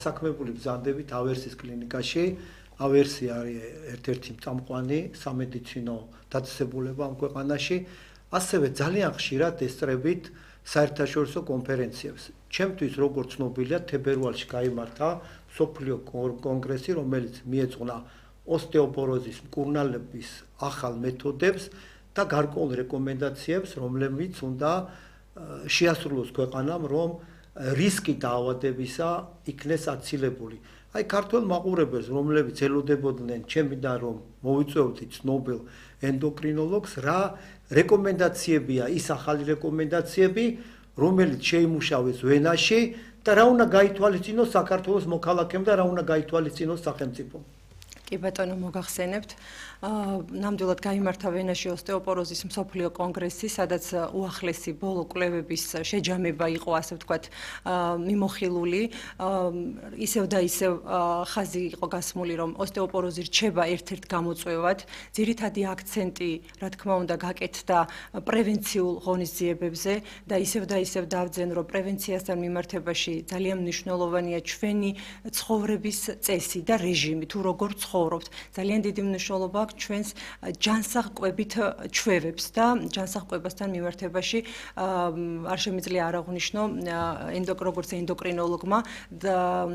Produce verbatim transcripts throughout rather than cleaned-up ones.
საქმებული ბრძანდებით ავერსის კლინიკაში. ავერსი არის ერთ-ერთი წამყვანი სამედიცინო დაწესებულება ამ ქვეყანაში. ასევე ძალიან ხშირად ესწრებით საერთაშორისო კონფერენციებს. ჩემთვის როგორც ცნობილია, თებერვალში გაიმართა მსოფლიო კონგრესი, რომელიც მიეძღვნა ოსტეოპოროზის მკურნალობის ახალ მეთოდებს და გარკვეულ რეკომენდაციებს, რომლებიც უნდა შეასრულოს ქვეყანამ, რომ რისკი დაავადებისა იქნეს აცილებული. აი ქართველ მაყურებელს, რომლებიც ელოდებოდნენ ჩემიდან რომ მოვიწვევდით ცნობილ ენდოკრინოლოგს, რა რეკომენდაციებია ის ახალი რეკომენდაციები, რომელიც შეიმუშავეს ვენაში და რა უნდა გაითვალისწინოს საქართველოს მოქალაქემ და რა უნდა გაითვალისწინოს სახელმწიფომ. კი ბატონო, მოგახსენებთ. ნამდვილად გაიმართა ვენაში ოსტეოპოროზის მსოფლიო კონგრესი, სადაც უახლესი ბოლო კვლევების შეჯამება იყო, ასე ვთქვათ, მიმოხილული. ისევ და ისევ ხაზი იყო გასმული, რომ ოსტეოპოროზი რჩება ერთ-ერთ გამოწვევად. ძირითადი აქცენტი, რა თქმა უნდა, გაკეთდა პრევენციულ ღონისძიებებზე და ისევ და ისევ დავძენ, რომ პრევენციასთან მიმართებაში ძალიან მნიშვნელოვანია ჩვენი ცხოვრების წესი და რეჟიმი, თუ როგორ ცხოვრობთ. ძალიან დიდი მნიშვნელობა აქვს ჩვენს ჯანსაღკვებით ჩვევებს და ჯანსაღკვებასთან მიმართებაში არ შემიძლია არ აღვნიშნო როგორც ენდოკრინოლოგმა და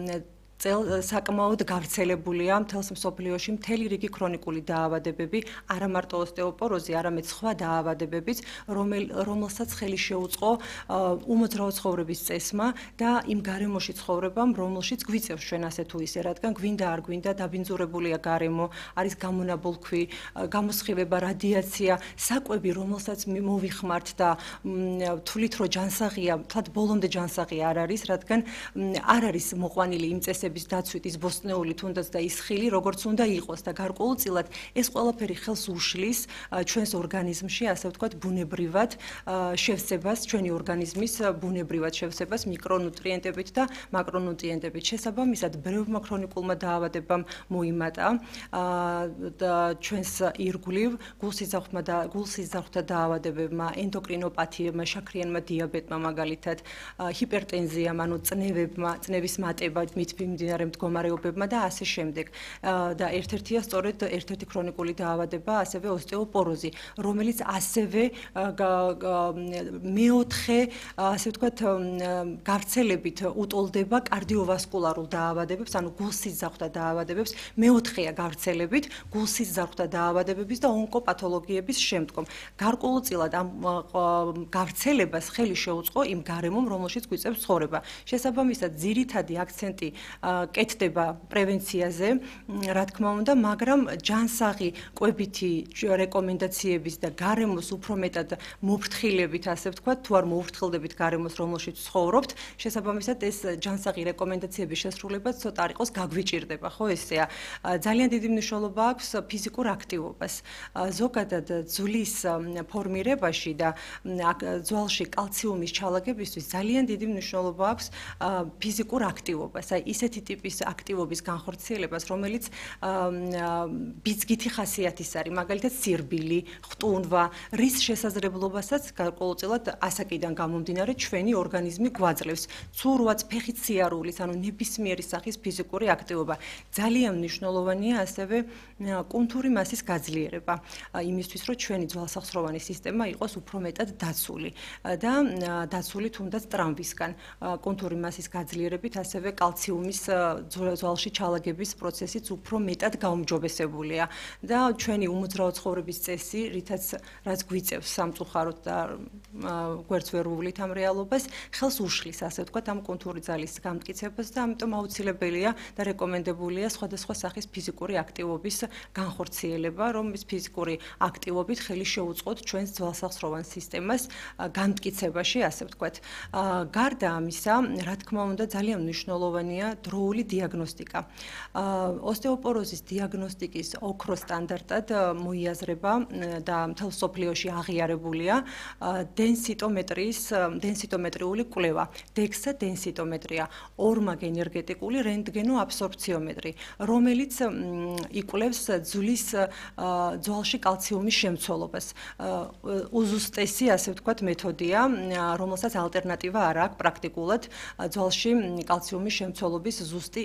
საკმაოდ გავრცელებულია მთელს მსოფლიოში მთელი რიგი ქრონიკული დაავადებები, არა მარტო ოსტეოპოროზი, არამედ სხვა დაავადებებიც, რომელსაც ხელი შეუწყო უმოძრავო ცხოვრების წესმა და იმ გარემოში ცხოვრებამ, რომელშიც გვიწევს ჩვენ ასე თუ ისე, რადგან გვინდა არ გვინდა დაბინძურებულია გარემო, არის გამონაბოლქვი, გამოსხივება, რადიაცია, საკვები, რომელსაც მოვიხმართ და თვლით, რომ ჯანსაღია, თლად ბოლომდე ჯანსაღი არ არის, რადგან არ არის მოყვანილი იმ წესების დაცვით ის ბოსტნეული თუნდაც და ის ხილი, როგორც უნდა იყოს და გარკვეულწილად ეს ყველაფერი ხელს უშლის ჩვენს ორგანიზმში, ასე ვთქვათ, ბუნებრივად შევსებას, ჩვენი ორგანიზმის ბუნებრივად შევსებას მიკრონუტრიენტებით და მაკრონუტრიენტებით. შესაბამისად, ბევრმა ქრონიკულმა დაავადებამ მოიმატა და ჩვენს ირგვლივ გულსიზრახმა და გულსიზრახთა დაავადებებმა, ენდოკრინოპათიებმა, შაქრიანმა დიაბეტმა მაგალითად, ჰიპერტენზიამ, ანუ წნევებმა, წნევის მატება, მით მიმდინარე მდგომარეობებმა და ასე შემდეგ. და ერთ-ერთია სწორედ ერთ-ერთი ქრონიკული დაავადება, ასევე ოსტეოპოროზი, რომელიც ასევე მეოთხე, ასე ვთქვათ, გავრცელებით უტოლდება კარდიოვასკულარულ დაავადებებს, ანუ გულსიზრახთა დაავადებებს, მეოთხეა გავრცელებით გულსიზრახთა დაავადებების და ონკოპათოლოგიების შემდგომ. გარკვეულწილად ამ გავრცელებას ხელი შეუწყო იმ გარემომ, რომელშიც გვიწევს ცხოვრება. შესაბამისად, ძირითადი აქცენტი კეთდება პრევენციაზე, რა თქმა უნდა, მაგრამ ჯანსაღი კვებითი რეკომენდაციების და გარემოს უფრო მეტად მოფრთხილებით, ასე ვთქვათ, თუ არ მოვფრთხილდებით გარემოს, რომელშიც ცხოვრობთ, შესაბამისად ეს ჯანსაღი რეკომენდაციების შესრულება ცოტა არ იყოს გაგვიჭირდება, ხო ესეა. ძალიან დიდი მნიშვნელობა აქვს ფიზიკურ აქტივობას. ზოგადად ძვლის ფორმირებაში და ძვალში კალციუმის ჩალაგებისთვის ძალიან დიდი მნიშვნელობა აქვს ფიზიკურ აქტივობას. აი ისეთი ტიპის აქტივობის განხორციელებას, რომელიც ბიძგითი ხასიათის არის, მაგალითად სირბილი, ხტუნვა, რის შესაძლებლობასაც გარკვეულწილად ასაკიდან გამომდინარე ჩვენი ორგანიზმი გვაძლევს. ცურვაც, ფეხით სიარულის, ანუ ნებისმიერი სახის ფიზიკური აქტივობა. ძალიან მნიშვნელოვანია ასევე კუნთური მასის გაძლიერება, იმისთვის, რომ ჩვენი ძვალსახსროვანი სისტემა იყოს უფრო მეტად დაცული და დაცული თუნდაც ტრამვისგან. კუნთური მასის გაძლიერებით ასევე კალციუმის ძვალში ჩალაგების პროცესიც უფრო მეტად გაუმჯობესებულია და ჩვენი უმოძრავო ცხოვრების წესი, რითაც რაც გვიწევს სამწუხაროდ და გვერდს ვერ ვუვლით ამ რეალობას, ხელს უშლის, ასე ვთქვათ, ამ კუნთური ძალის გამტკიცებას და ამიტომ აუცილებელია და რეკომენდებულია სხვადასხვა სახის ფიზიკური აქტივობის განხორციელება, რომ ეს ფიზიკური აქტივობით ხელი შეუწყოთ ჩვენს ძვალსახსროვან სისტემას გამტკიცებაში, ასე ვთქვათ. გარდა ამისა, რა თქმა უნდა, ძალიან მნიშვნელოვანია დროული დიაგნოსტიკა. ოსტეოპოროზის დიაგნოსტიკის ოქრო სტანდარტად მოიაზრება და მთელ მსოფლიოში აღიარებულია დენსიტომეტრიის დენსიტომეტრიული კვლევა, დექსა დენსიტომეტრია, ორმაგი ენერგეტიკული რენტგენო აბსორბციომეტრი, რომელიც იკვლევს ძვლის ძვალში კალციუმის შემცველობას. უზუსტესი, ასე ვთქვათ, მეთოდია, რომელსაც ალტერნატივა არ აქვს პრაქტიკულად ძვალში კალციუმის შემცველობის ზუსტი